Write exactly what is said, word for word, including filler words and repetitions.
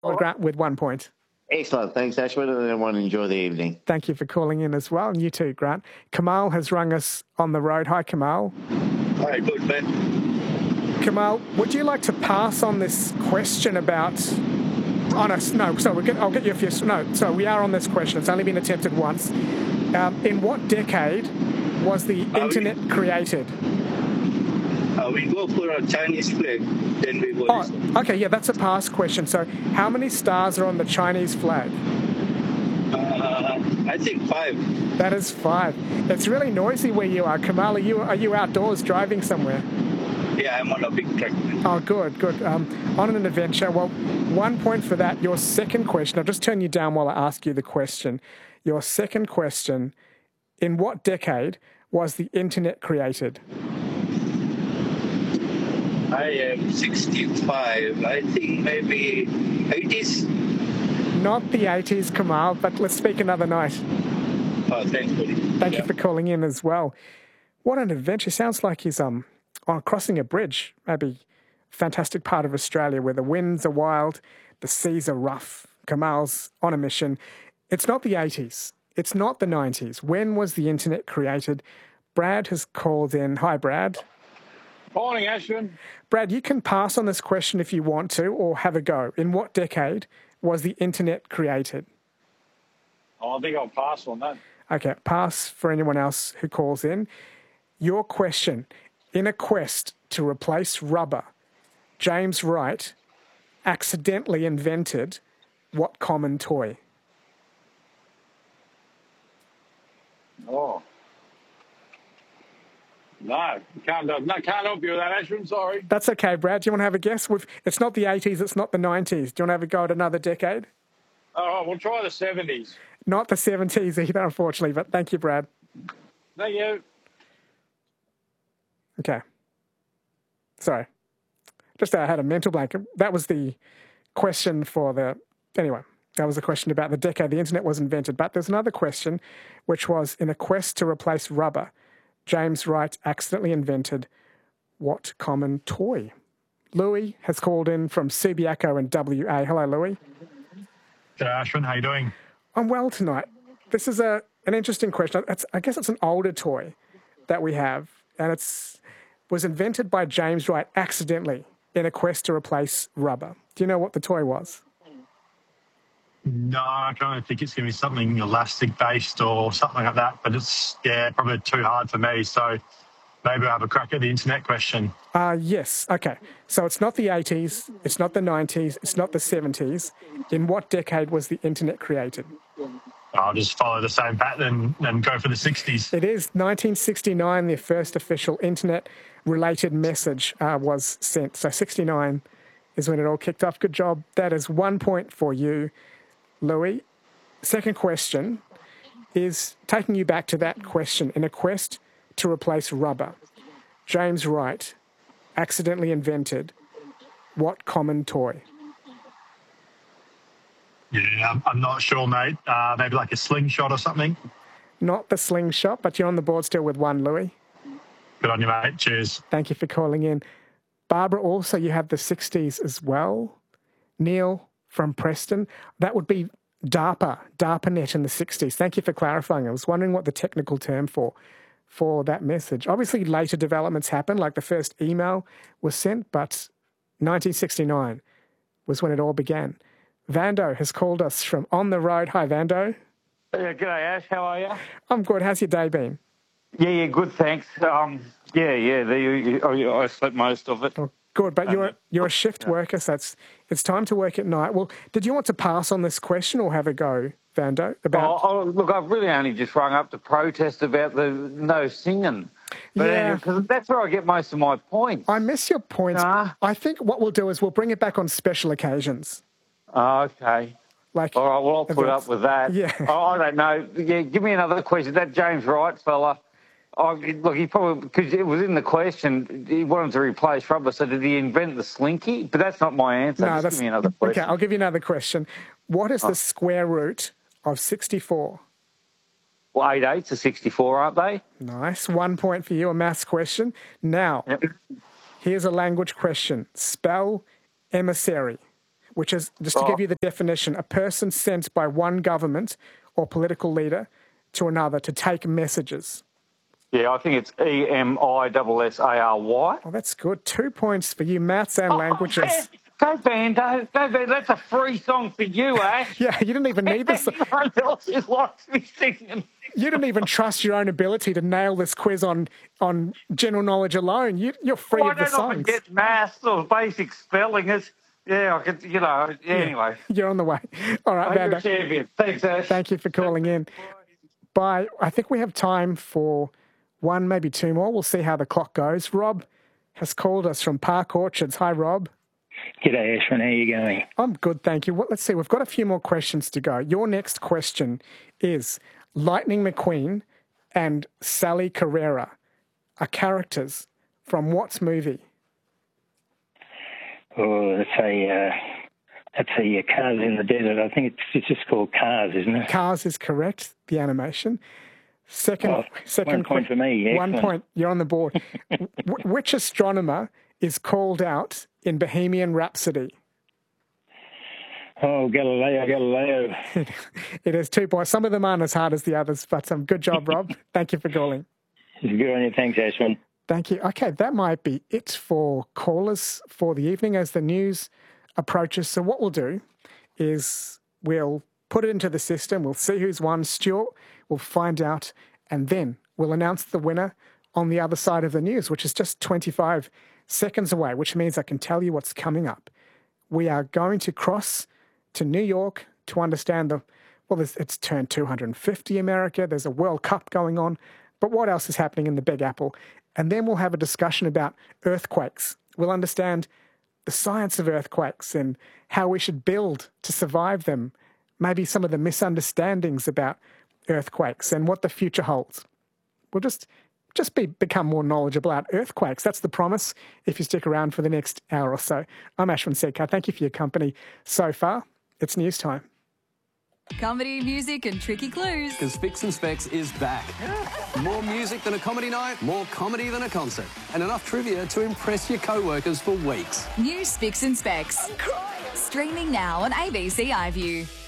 Grant with one point. Excellent. Thanks, Ashwin, and everyone enjoy the evening. Thank you for calling in as well. And you too, Grant. Kamal has rung us on the road. Hi, Kamal. Hi, good, man. Kamal, would you like to pass on this question about... Oh, no, no so we'll get, I'll get you a few... No, so we are on this question. It's only been attempted once. Um, in what decade was the Are internet we, created? Uh, we go for a Chinese flag, then we go Oh, this. okay, yeah, that's a past question. So how many stars are on the Chinese flag? Uh, I think five. That is five. It's really noisy where you are. Kamal, are you, are you outdoors driving somewhere? Yeah, I'm on a big track. Oh, good, good. Um, on an adventure. Well, one point for that. Your second question, I'll just turn you down while I ask you the question. Your second question, in what decade was the internet created? I am sixty-five. I think maybe eighties. Not the eighties, Kamal, but let's speak another night. Oh, thanks, buddy. Thank yeah. you for calling in as well. What an adventure. Sounds like he's um on crossing a bridge. Maybe fantastic part of Australia where the winds are wild, the seas are rough. Kamal's on a mission. It's not the eighties. It's not the nineties. When was the internet created? Brad has called in. Hi, Brad. Morning, Ashwin. Brad, you can pass on this question if you want to, or have a go. In what decade was the internet created? Oh, I think I'll pass on that. Okay, pass for anyone else who calls in. Your question, in a quest to replace rubber, James Wright accidentally invented what common toy? Oh. No, can't, no, can't help you with that, Ashwin, sorry. That's okay, Brad. Do you want to have a guess? We've, it's not the eighties, it's not the nineties. Do you want to have a go at another decade? All right, we'll try the seventies. Not the seventies either, unfortunately, but thank you, Brad. Thank you. Okay. Sorry. Just uh, had a mental blank. That was the question for the... Anyway, that was the question about the decade the internet was invented. But there's another question, which was, in a quest to replace rubber, James Wright accidentally invented what common toy? Louis has called in from Subiaco in W A. Hello, Louis. G'day, Ashwin. How you doing? I'm well tonight. This is a an interesting question. It's, I guess it's an older toy that we have, and it's was invented by James Wright accidentally in a quest to replace rubber. Do you know what the toy was? No, I don't think it's going to be something elastic-based or something like that, but it's, yeah, probably too hard for me. So maybe I'll have a crack at the internet question. Uh, yes. Okay. So it's not the eighties, it's not the nineties, it's not the seventies. In what decade was the internet created? I'll just follow the same pattern and go for the sixties. It is nineteen sixty-nine, the first official internet-related message uh, was sent. So sixty-nine is when it all kicked off. Good job. That is one point for you, Louis. Second question is taking you back to that question. In a quest to replace rubber, James Wright accidentally invented what common toy? Yeah, I'm, I'm not sure, mate. Uh, maybe like a slingshot or something. Not the slingshot, but you're on the board still with one, Louis. Good on you, mate. Cheers. Thank you for calling in. Barbara, also you have the sixties as well. Neil from Preston. That would be DARPA, DARPANET in the sixties. Thank you for clarifying. I was wondering what the technical term for for that message. Obviously, later developments happened, like the first email was sent, but nineteen sixty-nine was when it all began. Vando has called us from on the road. Hi, Vando. Yeah, g'day, Ash. How are you? I'm good. How's your day been? Yeah, yeah, good, thanks. Um, yeah, yeah, the, you, I slept most of it. Oh, good, but you're you're a shift worker, so it's, it's time to work at night. Well, did you want to pass on this question or have a go, Vando? About... Oh, oh, look, I've really only just rung up to protest about the no singing. But yeah. Because that's where I get most of my points. I miss your points. Nah. I think what we'll do is we'll bring it back on special occasions. Oh, okay. Like, all right, well, I'll put up with that. Yeah. Oh, I don't know. Yeah, give me another question. That James Wright fella, oh, look, he probably, because it was in the question, he wanted to replace rubber, so did he invent the slinky? But that's not my answer. No, Just that's, give me another question. Okay, I'll give you another question. What is oh. the square root of sixty-four? Well, eight eights are sixty-four, aren't they? Nice. One point for you, a maths question. Now, yep. Here's a language question. Spell emissary. which is, just to Oh. give you the definition, a person sent by one government or political leader to another to take messages. Yeah, I think it's E M I S S A R Y. Oh, that's good. Two points for you, maths and languages. Go, Bando. Go, Bando. That's a free song for you, Ash. Yeah, you didn't even need this. Everyone else just likes me singing. You didn't even trust your own ability to nail this quiz on, on general knowledge alone. You, you're free Well, of the I don't often songs. get maths or basic spelling. It's, yeah, I could, you know, yeah, anyway. You're on the way. All right, You're Vanda. a champion. Thanks, Ash. Thank you for calling in. Bye. I think we have time for one, maybe two more. We'll see how the clock goes. Rob has called us from Park Orchards. Hi, Rob. G'day, Ashwin. How are you going? I'm good, thank you. Well, let's see. We've got a few more questions to go. Your next question is Lightning McQueen and Sally Carrera are characters from what movie? Oh, that's a uh, that's a uh, Cars in the Desert. I think it's it's just called Cars, isn't it? Cars is correct. The animation. Second, Oh, second one point que- for me. One Excellent. point. You're on the board. W- which astronomer is called out in Bohemian Rhapsody? Oh, Galileo, Galileo. It is two points. Some of them aren't as hard as the others, but um, good job, Rob. Thank you for calling. Good on you. Thanks, Ashwin. Thank you. Okay, that might be it for callers for the evening as the news approaches. So what we'll do is we'll put it into the system. We'll see who's won. Stuart will find out, and then we'll announce the winner on the other side of the news, which is just twenty-five seconds away, which means I can tell you what's coming up. We are going to cross to New York to understand the, well, there's- it's turned two hundred fifty America. There's a World Cup going on. But what else is happening in the Big Apple? And then we'll have a discussion about earthquakes. We'll understand the science of earthquakes and how we should build to survive them. Maybe some of the misunderstandings about earthquakes and what the future holds. We'll just just be become more knowledgeable about earthquakes. That's the promise if you stick around for the next hour or so. I'm Ashwin Sekar. Thank you for your company so far. It's news time. Comedy, music and tricky clues. Because Spicks and Specs is back. More music than a comedy night, more comedy than a concert, and enough trivia to impress your co-workers for weeks. New Spicks and Specs. Streaming now on A B C iView.